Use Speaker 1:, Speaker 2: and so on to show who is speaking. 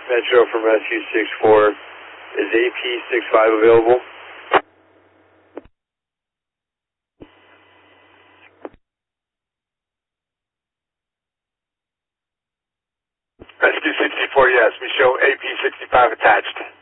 Speaker 1: Metro from Rescue 64. Is AP65 available?
Speaker 2: Rescue 64, yes. We show AP65 attached.